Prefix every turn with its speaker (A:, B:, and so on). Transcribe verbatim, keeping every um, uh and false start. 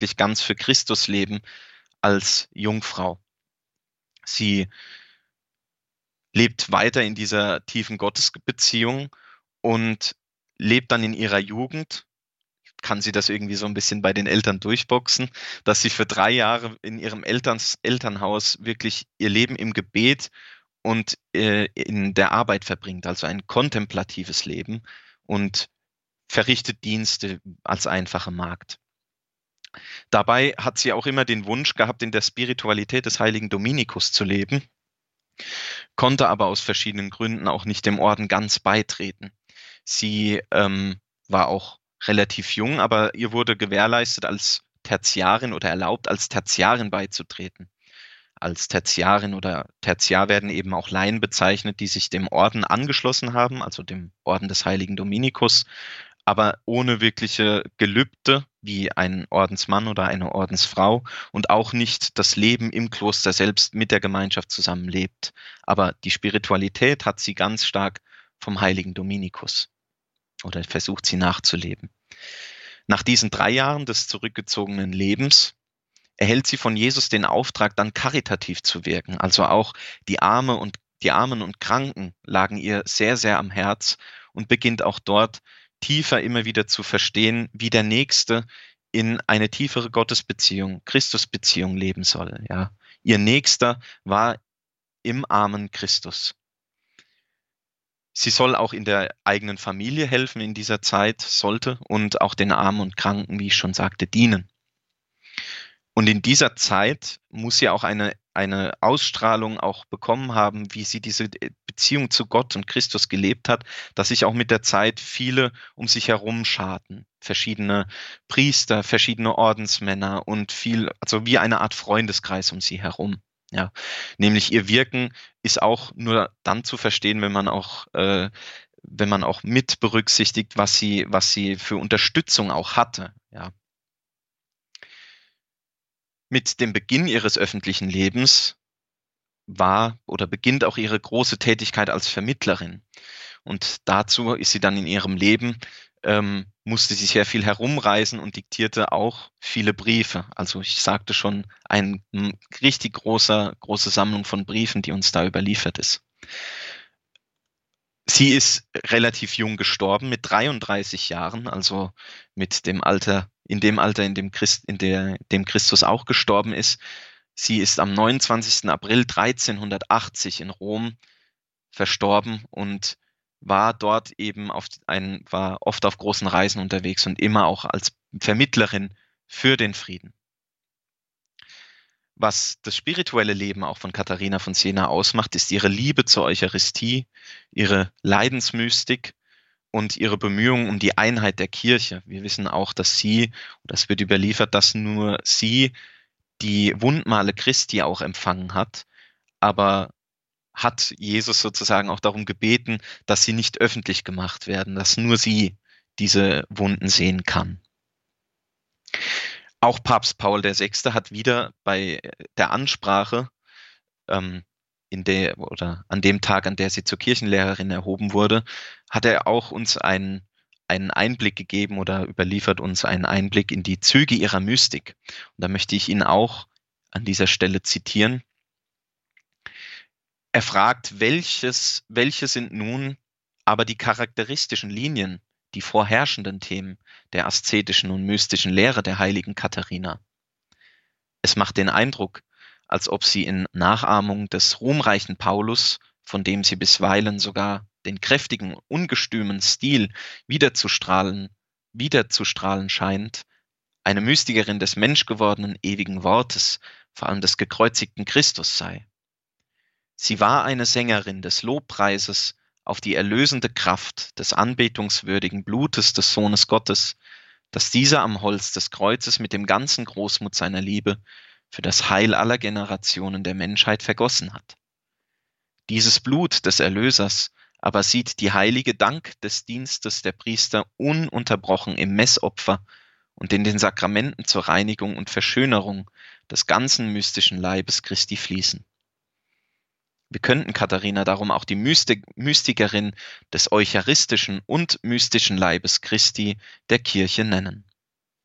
A: wirklich ganz für Christus leben als Jungfrau. Sie lebt weiter in dieser tiefen Gottesbeziehung und lebt dann in ihrer Jugend, kann sie das irgendwie so ein bisschen bei den Eltern durchboxen, dass sie für drei Jahre in ihrem Elterns, Elternhaus wirklich ihr Leben im Gebet und äh, in der Arbeit verbringt, also ein kontemplatives Leben und verrichtet Dienste als einfache Magd. Dabei hat sie auch immer den Wunsch gehabt, in der Spiritualität des heiligen Dominikus zu leben, konnte aber aus verschiedenen Gründen auch nicht dem Orden ganz beitreten. Sie ähm, war auch relativ jung, aber ihr wurde gewährleistet, als Tertiarin oder erlaubt, als Tertiarin beizutreten. Als Tertiarin oder Tertiar werden eben auch Laien bezeichnet, die sich dem Orden angeschlossen haben, also dem Orden des heiligen Dominikus, aber ohne wirkliche Gelübde wie ein Ordensmann oder eine Ordensfrau und auch nicht das Leben im Kloster selbst mit der Gemeinschaft zusammenlebt. Aber die Spiritualität hat sie ganz stark vom heiligen Dominikus oder versucht sie nachzuleben. Nach diesen drei Jahren des zurückgezogenen Lebens erhält sie von Jesus den Auftrag, dann karitativ zu wirken. Also auch die Arme und die Armen und Kranken lagen ihr sehr, sehr am Herz und beginnt auch dort tiefer immer wieder zu verstehen, wie der Nächste in eine tiefere Gottesbeziehung, Christusbeziehung leben soll. Ja, ihr Nächster war im armen Christus. Sie soll auch in der eigenen Familie helfen in dieser Zeit, sollte, und auch den Armen und Kranken, wie ich schon sagte, dienen. Und in dieser Zeit muss sie auch eine, eine Ausstrahlung auch bekommen haben, wie sie diese Beziehung zu Gott und Christus gelebt hat, dass sich auch mit der Zeit viele um sich herum scharten. Verschiedene Priester, verschiedene Ordensmänner und viel, also wie eine Art Freundeskreis um sie herum. Ja, nämlich ihr Wirken ist auch nur dann zu verstehen, wenn man auch, äh, wenn man auch mit berücksichtigt, was sie, was sie für Unterstützung auch hatte. Ja. Mit dem Beginn ihres öffentlichen Lebens war oder beginnt auch ihre große Tätigkeit als Vermittlerin. Und dazu ist sie dann in ihrem Leben, ähm, musste sie sehr viel herumreisen und diktierte auch viele Briefe. Also ich sagte schon, eine richtig großer, große Sammlung von Briefen, die uns da überliefert ist. Sie ist relativ jung gestorben, mit dreiunddreißig Jahren, also mit dem Alter, in dem Alter, in dem, Christ, in der, dem Christus auch gestorben ist. Sie ist am neunundzwanzigsten April dreizehnhundertachtzig in Rom verstorben und war dort eben auf ein, war oft auf großen Reisen unterwegs und immer auch als Vermittlerin für den Frieden. Was das spirituelle Leben auch von Katharina von Siena ausmacht, ist ihre Liebe zur Eucharistie, ihre Leidensmystik und ihre Bemühungen um die Einheit der Kirche. Wir wissen auch, dass sie, das wird überliefert, dass nur sie die Wundmale Christi auch empfangen hat, aber hat Jesus sozusagen auch darum gebeten, dass sie nicht öffentlich gemacht werden, dass nur sie diese Wunden sehen kann. Auch Papst Paul der Sechste hat wieder bei der Ansprache, ähm, in der oder an dem Tag, an der sie zur Kirchenlehrerin erhoben wurde, hat er auch uns einen, einen Einblick gegeben oder überliefert uns einen Einblick in die Züge ihrer Mystik. Und da möchte ich ihn auch an dieser Stelle zitieren. Er fragt, welches, welche sind nun aber die charakteristischen Linien, die vorherrschenden Themen der aszetischen und mystischen Lehre der heiligen Katharina. Es macht den Eindruck, als ob sie in Nachahmung des ruhmreichen Paulus, von dem sie bisweilen sogar den kräftigen, ungestümen Stil wiederzustrahlen, wiederzustrahlen scheint, eine Mystikerin des menschgewordenen ewigen Wortes, vor allem des gekreuzigten Christus sei. Sie war eine Sängerin des Lobpreises auf die erlösende Kraft des anbetungswürdigen Blutes des Sohnes Gottes, das dieser am Holz des Kreuzes mit dem ganzen Großmut seiner Liebe für das Heil aller Generationen der Menschheit vergossen hat. Dieses Blut des Erlösers aber sieht die heilige Dank des Dienstes der Priester ununterbrochen im Messopfer und in den Sakramenten zur Reinigung und Verschönerung des ganzen mystischen Leibes Christi fließen. Wir könnten Katharina darum auch die Mystik, Mystikerin des eucharistischen und mystischen Leibes Christi der Kirche nennen.